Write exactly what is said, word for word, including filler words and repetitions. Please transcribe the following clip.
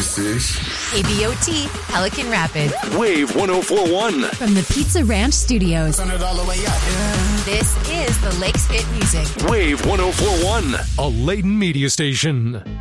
This is K B O T, Pelican Rapids. Wave one oh four point one. From the Pizza Ranch Studios. Turn it all the way up. Yeah. This is the Lakes Hit Music. Wave one oh four point one. A Layton media station.